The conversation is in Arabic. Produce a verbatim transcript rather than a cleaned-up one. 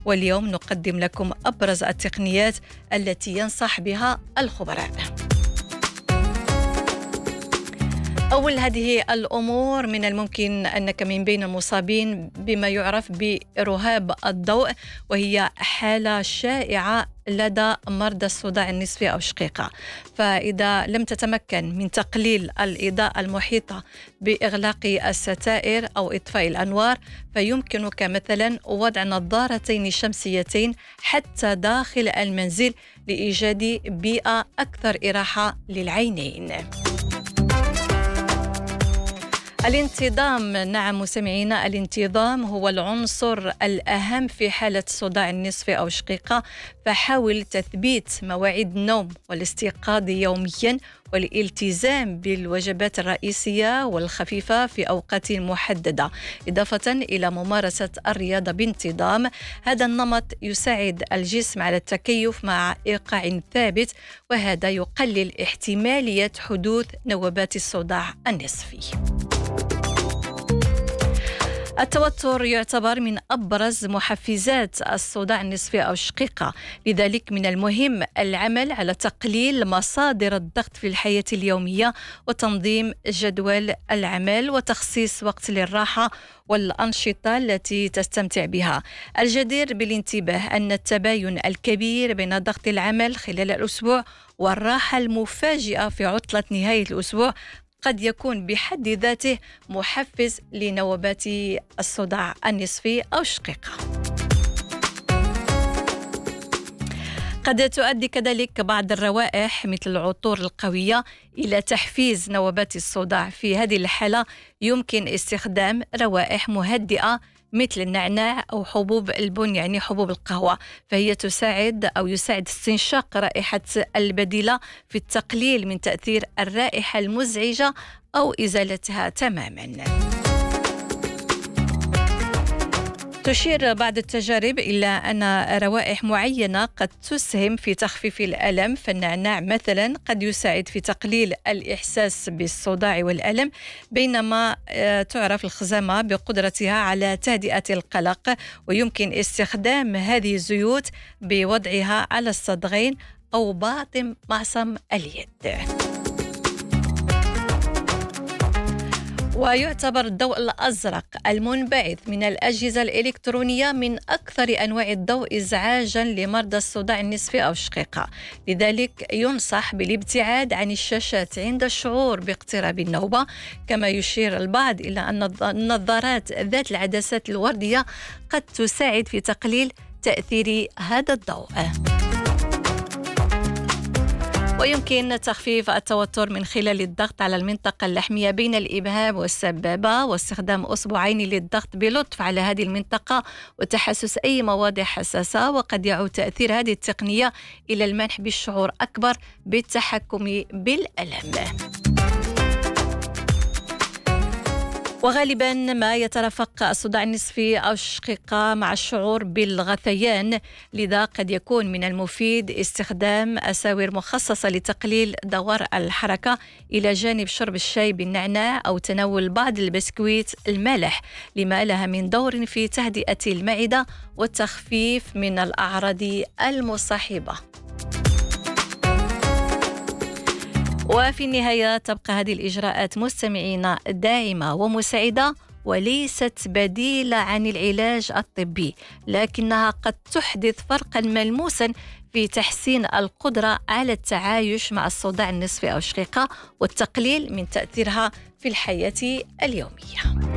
واليوم نقدم لكم أبرز التقنيات التي ينصح بها الخبراء. أول هذه الأمور، من الممكن أنك من بين المصابين بما يعرف برهاب الضوء، وهي حالة شائعة لدى مرضى الصداع النصفي أو الشقيقة. فإذا لم تتمكن من تقليل الإضاءة المحيطة بإغلاق الستائر أو إطفاء الأنوار، فيمكنك مثلا وضع نظارتين شمسيتين حتى داخل المنزل لإيجاد بيئة أكثر إراحة للعينين. الانتظام، نعم مستمعينا، الانتظام هو العنصر الأهم في حالة الصداع النصفي أو الشقيقة. فحاول تثبيت مواعيد النوم والاستيقاظ يوميا والالتزام بالوجبات الرئيسية والخفيفة في أوقات محددة، إضافة إلى ممارسة الرياضة بانتظام. هذا النمط يساعد الجسم على التكيف مع إيقاع ثابت، وهذا يقلل احتمالية حدوث نوبات الصداع النصفي. التوتر يعتبر من أبرز محفزات الصداع النصفي أو الشقيقة، لذلك من المهم العمل على تقليل مصادر الضغط في الحياة اليومية وتنظيم جدول العمل وتخصيص وقت للراحة والأنشطة التي تستمتع بها. الجدير بالانتباه أن التباين الكبير بين ضغط العمل خلال الأسبوع والراحة المفاجئة في عطلة نهاية الأسبوع قد يكون بحد ذاته محفز لنوبات الصداع النصفي أو الشقيقة. قد تؤدي كذلك بعض الروائح مثل العطور القوية إلى تحفيز نوبات الصداع. في هذه الحالة يمكن استخدام روائح مهدئة مثل النعناع أو حبوب البن، يعني حبوب القهوة، فهي تساعد أو يساعد استنشاق رائحة البديلة في التقليل من تأثير الرائحة المزعجة أو إزالتها تماماً. تشير بعض التجارب إلى أن روائح معينة قد تسهم في تخفيف الألم، فالنعناع مثلا قد يساعد في تقليل الإحساس بالصداع والألم، بينما تعرف الخزامة بقدرتها على تهدئة القلق، ويمكن استخدام هذه الزيوت بوضعها على الصدغين أو باطن معصم اليد. ويعتبر الضوء الأزرق المنبعث من الأجهزة الإلكترونية من أكثر أنواع الضوء إزعاجاً لمرضى الصداع النصفي أو الشقيقة، لذلك ينصح بالابتعاد عن الشاشات عند الشعور باقتراب النوبة. كما يشير البعض إلى أن النظارات ذات العدسات الوردية قد تساعد في تقليل تأثير هذا الضوء. ويمكن تخفيف التوتر من خلال الضغط على المنطقة اللحمية بين الإبهام والسبابة، واستخدام أصبعين للضغط بلطف على هذه المنطقة وتحسس أي مواضع حساسة. وقد يعود تأثير هذه التقنية إلى المنح بالشعور أكبر بالتحكم بالألم. وغالبا ما يترافق الصداع النصفي أو الشقيقة مع الشعور بالغثيان، لذا قد يكون من المفيد استخدام أساور مخصصة لتقليل دوار الحركة، إلى جانب شرب الشاي بالنعناع أو تناول بعض البسكويت المالح، لما لها من دور في تهدئة المعدة والتخفيف من الأعراض المصاحبة. وفي النهاية تبقى هذه الإجراءات مستمعين داعمة ومساعدة، وليست بديلة عن العلاج الطبي، لكنها قد تحدث فرقا ملموسا في تحسين القدرة على التعايش مع الصداع النصفي أو الشقيقة والتقليل من تأثيرها في الحياة اليومية.